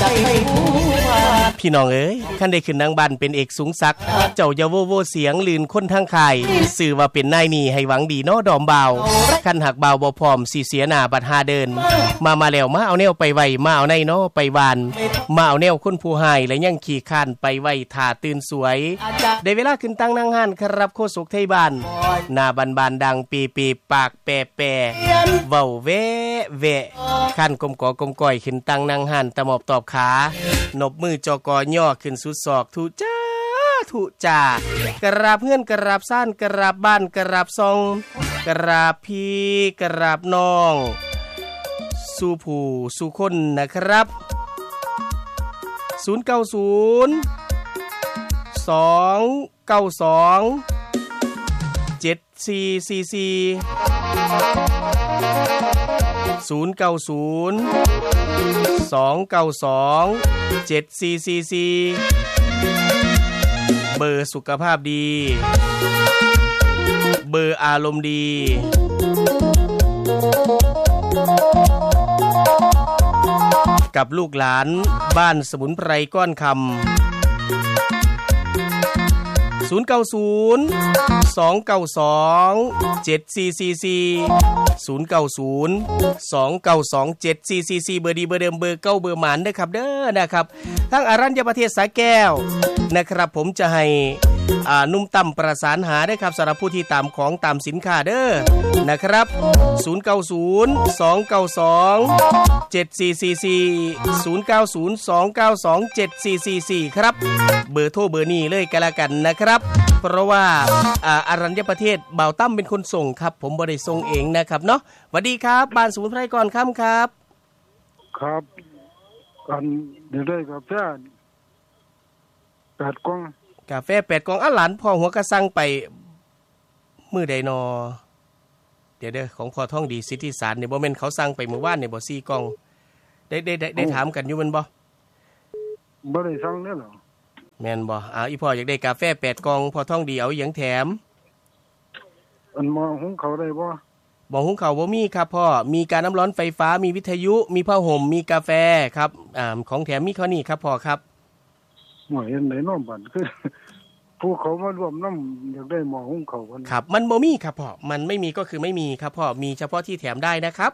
พี่น้องเอ้ยคันได้ขึ้นนางบันเป็นเอกสูงศักดิ์เจ้าอย่าโวเสียงลื่นคนทางค่ายสื่อว่าเป็นนายนี่ให้หวังดีเนาะดอมบ่าวคันหักบ่าวบ่พร้อมสิเสียหน้าบัดหาเดินมาแล้วมาเอาแนวไปไว้มาเอาในเนาะไปวานมาเอาแนวคนผู้หายและยังขี่คานไปไว้ท่าตื่นสวยได้เวลาขึ้นตั้งนางห้านครับโคศกไทยบ้านหน้าบานๆดังปีปากแปเว้าแวะคันกลมก่อยขึ้นตั้งนางห้านตะหมอบตอบขานบมือจกย่อขึ้นสุดศอกทุจ่ากราบเพื่อนกราบซ่านกราบบ้านกราบซองกราบพี่กราบน้องสู่ผู้สู่คนนะครับ090 292 7444 090 292 7444เบอร์สุขภาพดีเบอร์อารมณ์ดีกับลูกหลานบ้านสมุนไพรก้อนคำ090 292 7444 090 292 7444เบอร์ดีเบอร์เดิมเบอร์เก้าเบอร์หมานนะครับเด้อนะครับทั้งอรัญญประเทศสระแก้วนะครับผมจะให้นุ่มต่ำประสานหาได้ครับสำหรับผู้ที่ตามของตามสินค้าเด้อนะครับ090 292 7444 090 292 7444ครับเบอร์โทรเบอร์นี้เลยกันละกันนะครับเพราะว่าอรัญญประเทศบ่าวตั้มเป็นคนส่งครับผมบ่ได้ส่งเองนะครับเนาะสวัสดีครับบ้านสมุนไพรก่อนค่ำครับครับกันเดี๋ยวได้กาแฟ8 กล่องกาแฟ8 กล่องหลานพ่อหัวกระสังไปมื้อใดนอเดี๋ยวของพ่อท่องดีสิทธิสารนี่บ่แม่นเขาสั่งไปมื้อวานนี่บ่4 กล่องได้ถามกันอยู่แม่นบ่ได้สั่งเด้อเหรอแม่นบ่อีพ่ออยากได้กาแฟ8 กล่องพ่อท่องดีเอาหยังแถมอันหม้อหุงข้าวได้บ่หม้อหุงข้าวบ่มีครับพ่อมีการน้ำร้อนไฟฟ้ามีวิทยุมีผ้าห่มมีกาแฟครับของแถมมีข้อนี้ครับพ่อครับหม้อเห็นไหนน้อบัดคือผู้เขามารวมน้ำอยากได้หม้อหุงข้าวกันครับมันบ่มีครับพ่อมันไม่มีก็คือไม่มีครับพ่อมีเฉพาะที่แถมได้นะครับ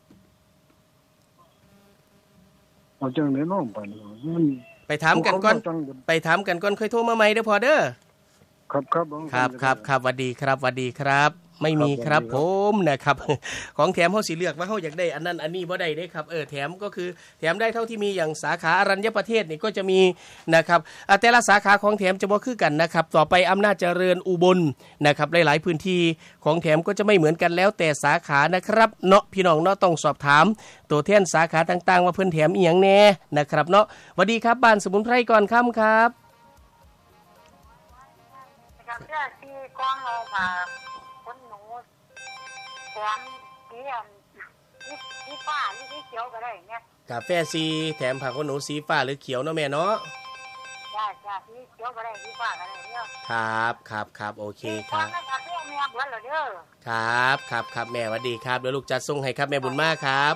เอาจังไหนน้อบัดมันไปถามกันก่อนค่อยโทรมาใหม่เด้อพ่อเด้อครับสวัสดีครับไม่มีครับผมนะครับของแถมเฮาสิเลือกว่าเฮาอยากได้อันนั้นอันนี้บ่ได้เด้ครับแถมก็คือแถมได้เท่าที่มีอย่างสาขาอรัญญประเทศนี่ก็จะมีนะครับแต่ละสาขาของแถมจะบ่คือกันนะครับต่อไปอำนาจเจริญอุบลนะครับหลายๆพื้นที่ของแถมก็จะไม่เหมือนกันแล้วแต่สาขานะครับเนาะพี่น้องเนาะต้องสอบถามตัวแทนสาขาต่างๆว่าเพิ่นแถมอีหยังแน่นะครับเนาะสวัสดีครับบ้านสมุนไพรก่อนค่ำครับกับเสื้อสีกองเอามาคนหนูแถมสีฟ้าหรือสีเขียวก็ได้เนี่ยกาแฟสีแถมผักขนหนูสีฟ้าหรือเขียวเนาะแม่เนาะจ้าสีเขียวก็ได้สีฟ้าก็ได้เนี่ยครับโอเคครับครับแม่สวัสดีครับเดี๋ยวลูกจัดส่งให้ครับแม่บุญมากครับ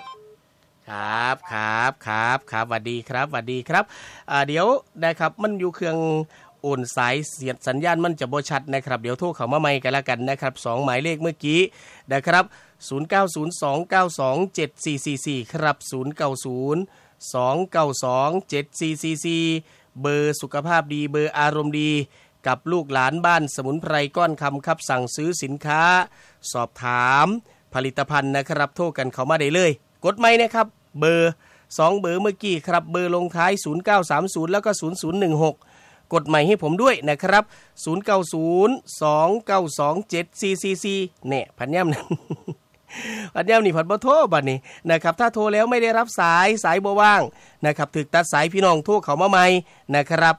ครับสวัสดีครับเดี๋ยวนะครับมันอยู่เครื่องโอนสายเสียดสัญญาณมันจะบ่ชัดนะครับเดี๋ยวโทรเข้ามาใหม่กันละกันนะครับ2หมายเลขเมื่อกี้นะครับ0902927444ครับ0902927444เบอร์สุขภาพดีเบอร์อารมณ์ดีกับลูกหลานบ้านสมุนไพรก้อนคำครับสั่งซื้อสินค้าสอบถามผลิตภัณฑ์นะครับโทรกันเข้ามาได้เลยกดไมค์นะครับเบอร์2เบอร์เมื่อกี้ครับเบอร์ลงท้าย0930แล้วก็0016กดใหม่ให้ผมด้วยนะครับ0902927444เนี่ยพันย่ำนี่พันบ่โทรบัดนี้นะครับถ้าโทรแล้วไม่ได้รับสายบ่ว่างนะครับถึกตัดสายพี่น้องโทรเข้ามาใหม่นะครับ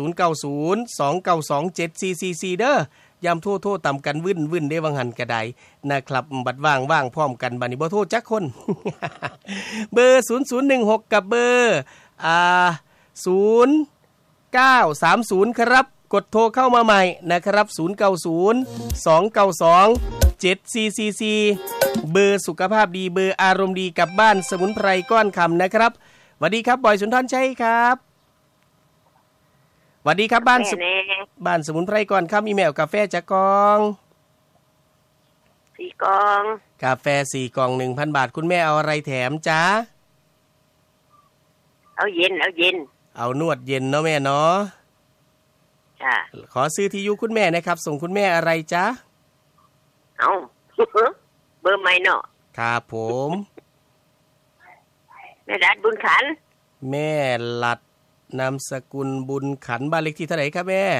0902927444เด้อยามโทรต่ำกันวุ่นได้วังหันกระไดนะครับบัดว่างพร้อมกันบัดนี้บ่โทรจักคนเบอร์0016กับเบอร์0930ครับกดโทรเข้ามาใหม่นะครับ0902927444เบอร์สุขภาพดีเบอร์อารมณ์ดีกับบ้านสมุนไพรก้อนคำนะครับสวัสดีครับบอยสุนทรชัยครับสวัสดีครับบ้านสมุนไพรก่อนครับมีแมวกาแฟจักกอง 4 กองกาแฟ4 กล่อง 1,000 บาทคุณแม่เอาอะไรแถมจ๊ะเอาเย็นเอานวดเย็นเนาะแม่เนาะจ้ะขอซื้อที่อยู่คุณแม่นะครับส่งคุณแม่อะไรจ๊ะเอา เบอร์ใหม่เนาะครับผมแม่ดัดบุญขันแม่หลัดนามสกุลบุญขันบ้านเลขที่เท่าไหร่ครับแม่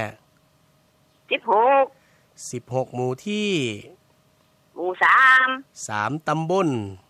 16หมู่ที่หมู่ 3ตำบล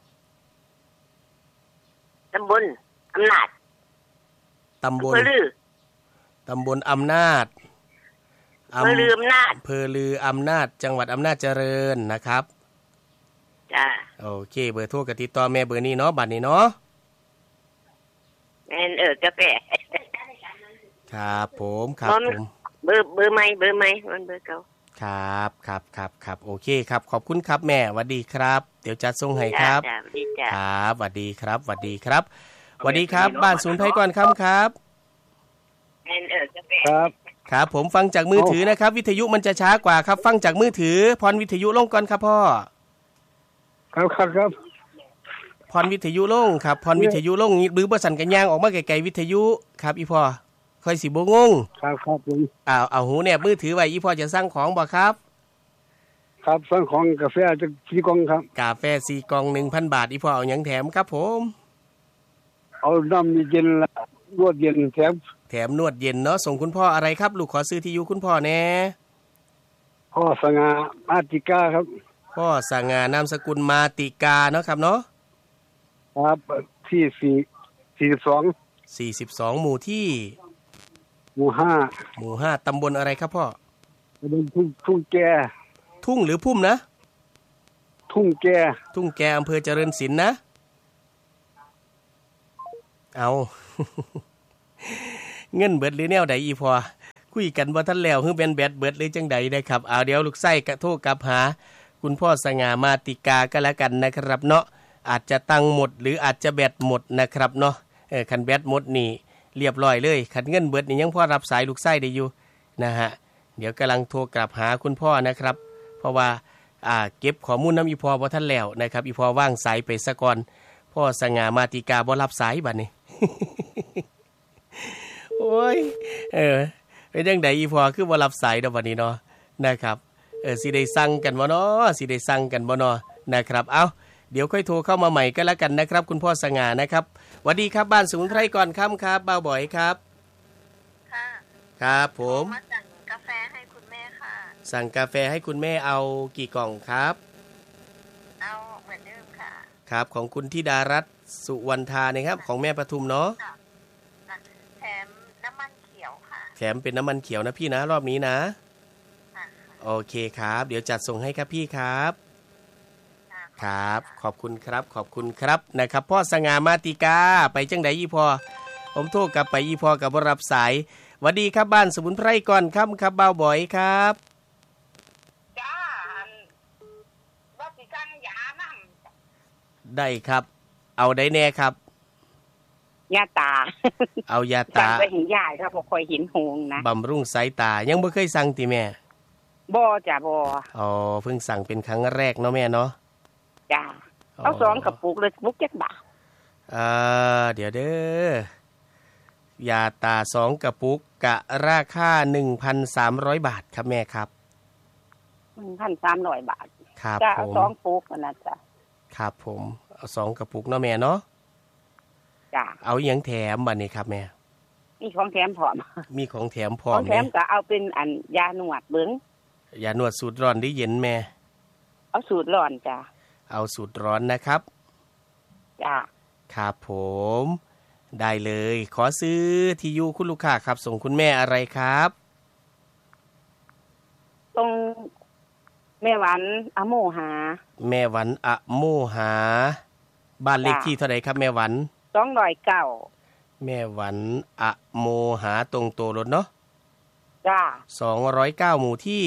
อำนาจตำบลอำนาจอำเภอลืออำนาจจังหวัดอำนาจเจริญนะครับจ้าโอเคเบอร์โทรกับติดต่อแม่เบอร์นี้เนาะบัตรนี้เนาะแม่นกาแฟครับผมเบอร์ใหม่มันเบอร์เก่าครับโอเคครับขอบคุณครับแม่สวัสดีครับเดี๋ยวจัดส่งให้ครับครับสวัสดีครับสวัสดีครับบ้านศูนย์ไทยก่อนครับแม่นกาแฟครับผมฟังจากมือถือนะครับวิทยุมันจะช้ากว่าครับฟังจากมือถือพรวิทยุลงก่อนครับพ่อครับพรวิทยุลงครับพรวิทยุลงบือบ่สั่นกันย่างออกมาไกลๆวิทยุครับอีพ่อค่อยสิบ่งงครับผมเอาหูแนบมือถือไว้อีพ่อจะสั่งของบ่ครับครับสั่งของกาแฟจะ4 กล่องครับกาแฟ4 กล่อง 1,000 บาทอีพ่อเอาหยังแถมครับผมเอาน้ำเย็นละนวดเย็นแถมนวดเย็นเนาะส่งคุณพ่ออะไรครับลูกขอซื้อที่อยู่คุณพ่อแน่พ่อสง่ามาติกาครับพ่อสง่านามสกุลมาติกาเนาะครับเนาะครับที่42 หมู่ที่หมู่ 5ตำบลอะไรครับพ่อตำบลทุ่งแกทุ่งหรือพุ่มนะทุ่งแกอำเภอเจริญศิลป์นะเอาเงินเบิดหรือแนวใดอีพอคุยกันบ่ทันแล้วคือเป็นแบดเบิดหรือจังใดนะครับเอาเดี๋ยวลูกไส้กระโทรกลับหาคุณพ่อสง่ามาติกาก็แล้วกันนะครับเนาะอาจจะตังหมดหรืออาจจะแบตหมดนะครับเนาะคันแบตหมดนี่เรียบร้อยเลยคันเงินเบิดนี่ยังพอรับสายลูกไส้ได้อยู่นะฮะเดี๋ยวกำลังโทรกลับหาคุณพ่อนะครับเพราะว่าเก็บข้อมูลน้ำอีพอบ่ทันแล้วนะครับอีพอว่างสายไปซะก่อนพ่อสง่ามาติกาบ่รับสายบัดนี้ โอ้ยเป็นจังไดอีพอคือบ่รับสายดอกบัดนี้เนาะนะครับสิได้สั่งกันบ่เนาะนะครับเอ้าเดี๋ยวค่อยโทรเข้ามาใหม่ก็แล้วกันนะครับคุณพ่อสง่านะครับสวัสดีครับบ้านสมุนไพรก่อนครับบ่าวบ่อยครับค่ะครับผมมาสั่งกาแฟให้คุณแม่ค่ะสั่งกาแฟให้คุณแม่เอากี่กล่องครับเอาเหมือนเดิมค่ะครับของคุณธิดารัตน์สุวรรณธานะครับของแม่ปทุมเนาะแถมน้ำมันเขียวค่ะแถมเป็นน้ำมันเขียวนะพี่นะรอบนี้นะโอเคครับเดี๋ยวจัดส่งให้ครับพี่ครับครับขอบคุณครับนะครับพ่อสง่ามาติกาไปจังไดอีพอผมโทรกลับไปอีพอกับบ่รับสายสวัสดีครับบ้านสมุนไพรก่อนครับบ่าวบ่อยครับจ้าว่าสิสั่งยานำได้ครับเอาได้แน่ครับยาตาเอายาตาสั่งไปเห็นยายครับบ่ค่อยเห็นหงนะบำรุงสายตายังบ่เคยสั่งติแม่บ่จ้ะบ่อ๋อเพิ่งสั่งเป็นครั้งแรกเนาะแม่เนาะจ้าเอา2 กระปุกเลยกระปุก7 บาทเดี๋ยวเด้อยาตา2 กระปุกกะราคา 1,300 บาทครับแม่ครับ 1,300 บาทครับจ้าเอา2 กระปุกนะจ้ะครับผมเอา2 กระปุกเนาะแม่เนาะจ้าเอาหยังแถมบัดนี้ครับแม่มีของแถมพร้อมมีของแถมพร้อมของแถมก็เอาเป็นยาหนวดเบิ่งยาหนวดสูตรร้อนหรือเย็นแม่เอาสูตรร้อนจ้ะเอาสูตรร้อนนะครับจ้ะครับผมได้เลยขอซื้อที่อยู่คุณลูกค้าครับส่งคุณแม่อะไรครับตรงแม่หวันอโมหาแม่หวันอโมหาบ้านเลขที่เท่าไหร่ครับแม่หวัน 209 แม่หวันอโมหาตรงตัวรถเนาะจ้า 209หมู่ที่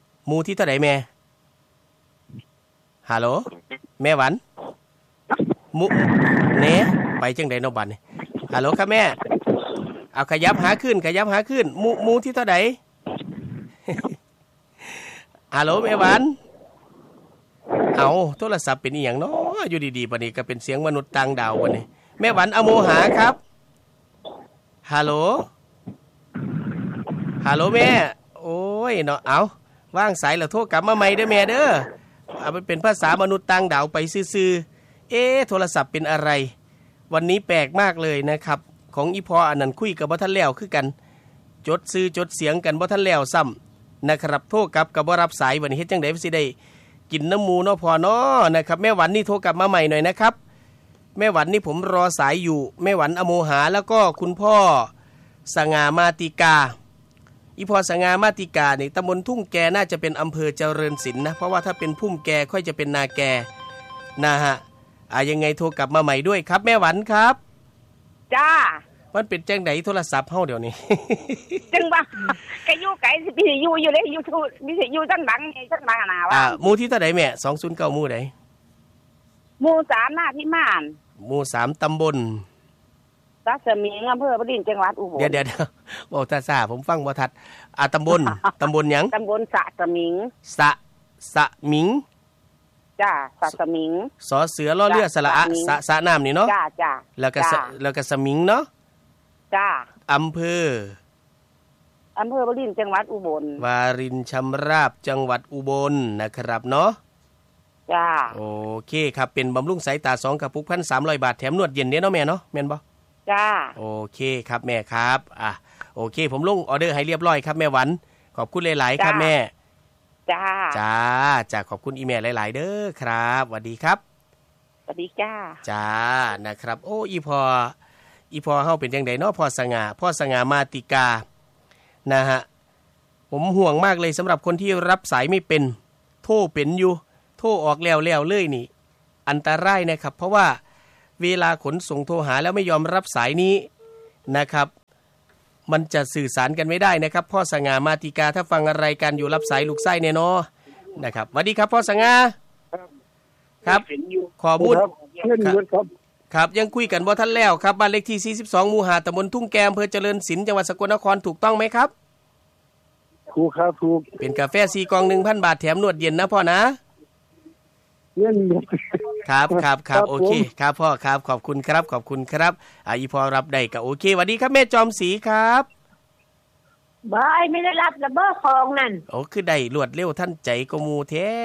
เท่าไหร่แม่ฮัลโหลแม่หวันมุเน่ไปจังได๋เนาะบัดนี้ฮัลโหลครับแม่เอาขยับหาขึ้นหมูที่เท่าใด ฮัลโหลแม่หวานเอาโทรศัพท์เป็นอีหยังเนาะอยู่ดีๆบัดนี้ก็เป็นเสียงมนุษย์ต่างดาวบัดนี้แม่หวานอโมหาครับฮัลโหลแม่โอ้ยเนาะเอาวางสายแล้วโทรกลับมาใหม่เด้อแม่เด้อเอาไปเป็นภาษามนุษย์ต่างดาวไปซื่อๆโทรศัพท์เป็นอะไรวันนี้แปลกมากเลยนะครับของอีพออันนั้นคุยกับบ่ทันแล้วคือกันจดซื้อจดเสียงกันบ่ทันแล้วซ้ำนะครับโทรกลับกับบ่รับสายวันนี้เฮ็ดจังได๋สิได้กินน้ำหมูเนาะพอเนาะนะครับแม่หวันนี่โทรกลับมาใหม่หน่อยนะครับแม่หวันนี่ผมรอสายอยู่แม่หวันอโมหาแล้วก็คุณพ่อสง่ามาติกาอีพอสง่ามาติกานี่ตำบลทุ่งแกน่าจะเป็นอำเภอเจริญศิลป์นะเพราะว่าถ้าเป็นพุ่มแกค่อยจะเป็นนาแกนะฮะยังไงโทรกลับมาใหม่ด้วยครับแม่หวันครับจ้ามันเป็นจังได๋โทรศัพท์เฮาเดี๋ยวนี้จังว่าก็อยู่ไกลสิไปอยู่เลยอยู่ทุมีสิอยู่จังดังน่ะว่าหมู่ที่เท่าใดแม่209หมู่ใดหมู่3หน้าพิมานหมู่3ตำบลสะสมิงอำเภอบ่ดินจังหวัดอุบลเดี๋ยวบอกซาๆผมฟังบ่ทันตำบลหยังตำบลสะสมิงสะมิงจ้าสะสมิงสอเสือล้อเรือสระอะสะน้ำนี่เนาะจ้าแล้วก็สมิงเนาะจ้าอำเภอวารินจังหวัดอุบลวารินชำราบจังหวัดอุบลนะครับเนาะจ้าโอเคครับเป็นบำรุงสายตา2กระปุก 1,300 บาทแถมนวดเย็นเด้เนาะแม่เนาะแม่นบ่จ้าโอเคครับแม่ครับโอเคผมลงออเดอร์ให้เรียบร้อยครับแม่หวันขอบคุณหลายๆครับแม่จ้าขอบคุณอีเมลหลายๆเด้อครับสวัสดีครับสวัสดีจ้านะครับโอ้อีพอเฮาเป็นจังได๋เนาะพ่อสง่ามาติกานะฮะผมห่วงมากเลยสำหรับคนที่รับสายไม่เป็นโทรเป็นอยู่โทรออกแล้วเลยนี่อันตรายนะครับเพราะว่าเวลาขนส่งโทรหาแล้วไม่ยอมรับสายนี้นะครับมันจะสื่อสารกันไม่ได้นะครับพ่อสง่ามาติกาถ้าฟังอะไรกันอยู่รับสายลูกไส้แน่เนาะนะครับสวัสดีครับพ่อสง่าครับขอมูลครับยังคุยกันบ่ทันแล้วครับบ้านเลขที่42หมู่5ตำบลทุ่งแกอำเภอเจริญศิลป์จังหวัดสกลนครถูกต้องไหมครับถูกครับถูกเป็นกาแฟ4กล่อง 1,000 บาทแถมนวดเย็นนะพ่อนะครับโอเคครับพ่อครับขอบคุณครับอีพอรับได้ก็โอเคสวัสดีครับแม่จอมศรีครับบายไม่ได้รับระเบ้อของนั่นโอ้คือได้รวดเร็วทันใจก็หมู่แท้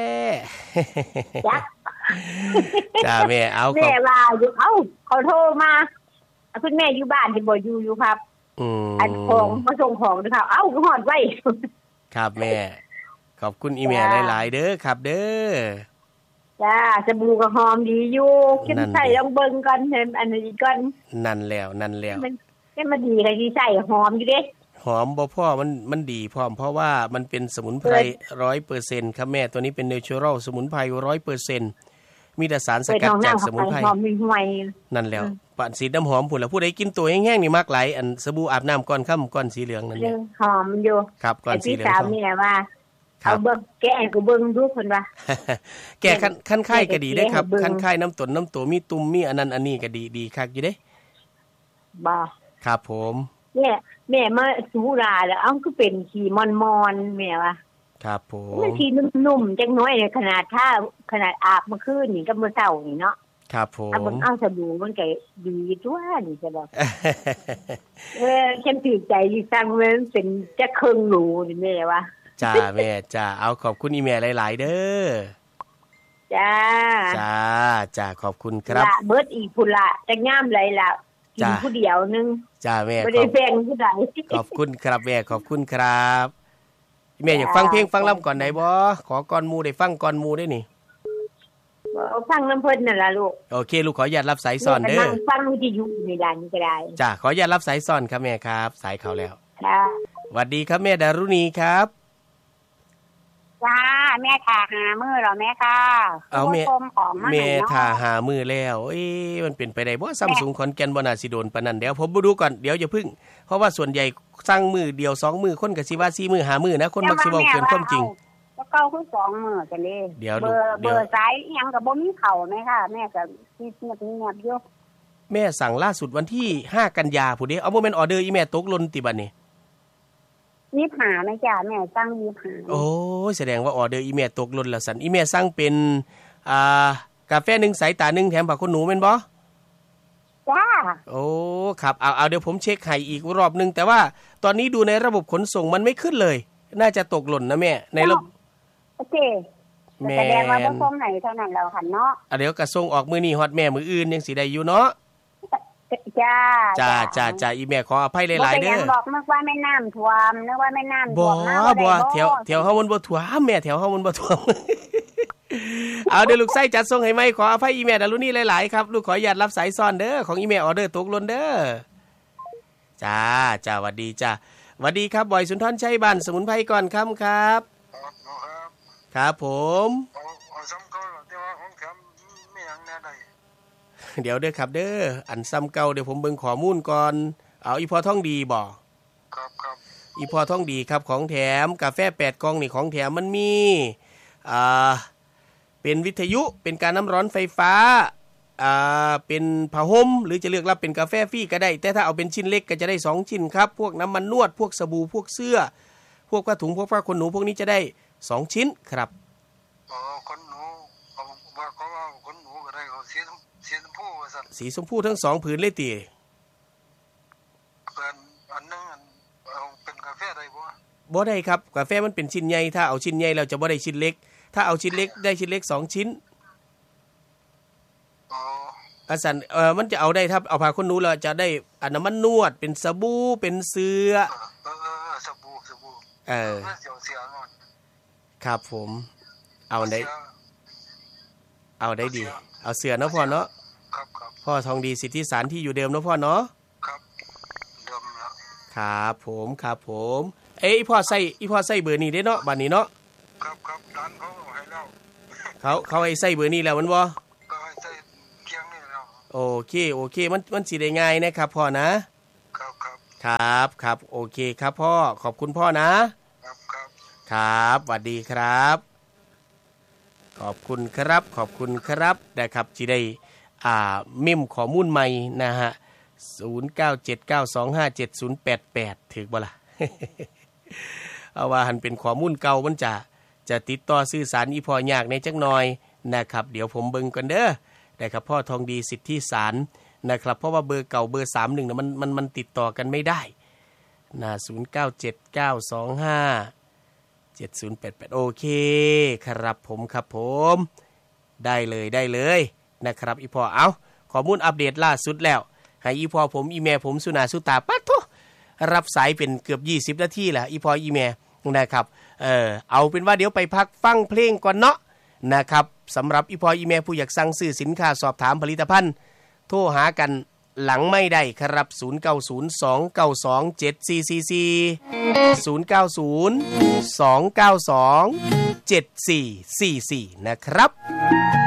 จ้าแม่เอาแม่ว่าอยู่เขาโทรมาคุณแม่อยู่บ้านที่บ่อยู่ครับอันของมาส่งของด้วยครับฮอดไว้ครับแม่ขอบคุณอีเมลหลายๆเด้อครับเด้อจ้าสบู่ก็หอมดีอยู่คิดใส่ลองเบิ่งก่อนเห็นอันนี้ก่อนนั่นแล้วมันดีเลยที่ใส่หอมอยู่เด้หอมบ่พ่อมันดีพร้อมเพราะว่ามันเป็นสมุนไพร 100% ครับแม่ตัวนี้เป็นเนเชอรัลสมุนไพร 100% มีแต่สารสกัดจากสมุนไพรนั่นแล้วปานสีน้ำหอมพุ่นล่ะผู้ใดกินตัวแห้งๆนี่มักหลายอันสบู่อาบน้ำก้อนค่ำก้อนสีเหลืองนั่นแหละหอมอยู่ครับก้อนสีเหลืองพี่สาวนี่แหละว่าเอาเบิ่งแกก็เบิ่งดูเพิ่นว่าแกคันไข้ก็ดีเด้ครับคันไข้น้ำตนน้ำตัวมีตุ่มมีอันนั้นอันนี้ก็ดีคักอยู่เด้บ่ครับผมแม่มาสูราแล้วคือเป็นขี้มอนๆแม่ว่าครับผมมันขี้นุ่มๆจังน้อยขนาดอาบเมื่อคืนนี่กับเมื่อเช้านี่เนาะครับผมเอาสบู่มันก็ดีทั่วนี่ซะดอกฉันตื่นใจอยู่สั่งมันเป็นจักครึ่งโลนี่แม่ว่าจ้าแม่จ้าเอาขอบคุณอีแม่หลายๆเด้อจ้าขอบคุณครับละเบิดอีกพุ่นละจะงามหลายละกินผู้เดียวนึงจ้าแม่บ่ได้แบ่งผู้ใดขอบคุณครับแม่ขอบคุณครับแม่อยากฟังเพลงฟังรำก่อนได้บ่ขอก่อนหมู่ได้ฟังก่อนหมู่ได้นี่ฟังน้ำเพิ่นนั่นล่ะลูกโอเคลูกขออนุญาตรับสายซ้อนเด้อฟังวิทยุในร้านนี้ก็ได้จ้าขออนุญาตรับสายซ้อนครับแม่ครับสายเข้าแล้วค่ะสวัสดีครับแม่ดารุณีครับจ้าแม่ทาหามือหรอแม่ค่ะเอาแม่ทาหามือแล้วมันเป็นไปได้บ่ซัมซุงขอนแก่นบ่น่าสิโดนปานนั้นเดี๋ยวผมบ่ดูก่อนเดี๋ยวอย่าพึ่งเพราะว่าส่วนใหญ่สั่งมือเดียว2มือคนก็สิว่า4มือ5มือนะคนมักสิเว้าเกินความจริงกเก่าคือ2มื้อกันเลยเบอร์สายอีหยังก็บ่มีเข้าแม่ค่ะแม่ก็สิเงียบอยู่แม่สั่งล่าสุดวันที่5กันยาผู้เด้เอาบ่แม่นออเดอร์อีแม่ตกหล่นติบัดนี้ 25แม่จ้าแม่สั่ง25 โอ้แสดงว่าออเดอร์อีแม่ตกหล่นแล้วสั่นอีแม่สั่งเป็นกาแฟ1สายตา1แถมผ้าขนหนูแม่นบ่จ้าโอ้ครับเอาเดี๋ยวผมเช็คให้อีกรอบนึงแต่ว่าตอนนี้ดูในระบบขนส่งมันไม่ขึ้นเลยน่าจะตกหล่นนะแม่ในระบบโอเคแสดงว่าบ่ส่งให้เท่านั้นแล้วค่ะเนาะเดี๋ยวก็ส่งออกมื้อนี้ฮอดแม่มื้ออื่นยังสิได้อยู่เนาะจ้าอีแม่ขออภัยหลายๆเด้อบอกนึกว่าแม่น้ำท่วมนึกว่าแม่น้ำท่วมบ่แถวเฮามันบ่ท่วมแม่แถวเฮามันบ่ท่วมเอาเดี๋ยวลูกไส้จัดส่งให้ไหมขออภัยอีแม่ดารุนี่หลายๆครับลูกขออนุญาตรับสายซ้อนเด้อของอีแม่ออเดอร์ตกหล่นเด้อจ้าหวัดดีจ้าหวัดดีครับบอยสุนทรชัยบ้านสมุนไพรก่อนค่ำครับครับผมเดี๋ยวเด้อครับเด้ออันซ้ำเก่าเดี๋ยวผมเบิ่งข้อมูลก่อนเอาอีพอท่องดีบ่ครับอีพอท่องดีครับของแถมกาแฟ8กล่องนี่ของแถมมันมีเป็นวิทยุเป็นการน้ำร้อนไฟฟ้าเป็นผ้าห่มหรือจะเลือกรับเป็นกาแฟฟรีก็ได้แต่ถ้าเอาเป็นชิ้นเล็กก็จะได้2ชิ้นครับพวกน้ำมันนวดพวกสบู่พวกเสื้อพวกผ้าถุงพวกผ้าขนหนูพวกนี้จะได้2ชิ้นครับขนหนูว่าเขาว่าขนหนูก็ได้เขาสีชมพูว่าซั่นสีชมพูทั้ง2ผืนเลยติอันนึงเอาเป็นกาแฟได้บ่ได้ครับกาแฟมันเป็นชิ้นใหญ่ถ้าเอาชิ้นใหญ่แล้วจะบ่ได้ชิ้นเล็กถ้าเอาชิ้นเล็กได้ชิ้นเล็ก2ชิ้นอาจารย์มันจะเอาได้ถ้าเอาผ้าขนหนูแล้วจะได้น้ำมันนวดเป็นสบู่เป็นเสื้อสบู่ครับผมเอาได้ดีเอาเสื้อเนาะพ่อเนาะครับพ่อทองดีสิทธิสารที่อยู่เดิมเนาะพ่อเนาะครับเดิมแล้วครับผมอีพ่อใส่เบอร์นี้ได้เนาะบัดนี้เนาะครับร้านเขาให้แล้วเขาให้ใส่เบอร์นี้แล้วมันบ่ก็ให้ใส่เคียงนี่แล้วโอเคมันสิได้ง่ายนะครับพ่อนะครับโอเคครับพ่อขอบคุณพ่อนะครับสวัสดีครับขอบคุณครับนะครับที่ได้เมมข้อมูลใหม่นะฮะ0979257088ถึกบ่ล่ะ เอาว่าหันเป็นข้อมูลเก่ามันจะติดต่อสื่อสารอีพ่อยากในจักหน่อยนะครับเดี๋ยวผมเบิ่งก่อนเด้อนะครับพ่อทองดีสิทธิสารนะครับเพราะว่าเบอร์เก่าเบอร์31นะมันติดต่อกันไม่ได้นะ0979257088โอเคครับผมได้เลยนะครับอีพ่อเอาข้อมูลอัปเดตล่าสุดแล้วให้อีพ่อผมอีแม่ผมสุนาสุตาปัดโธรับสายเป็นเกือบ20นาทีแหละอีพ่ออีแม่นะครับเอาเป็นว่าเดี๋ยวไปพักฟังเพลงก่อนเนาะนะครับสำหรับอีพ่ออีแม่ผู้อยากสั่งซื้อสินค้าสอบถามผลิตภัณฑ์โทรหากันหลังไม่ได้ครับ0902927444 0902927444นะครับ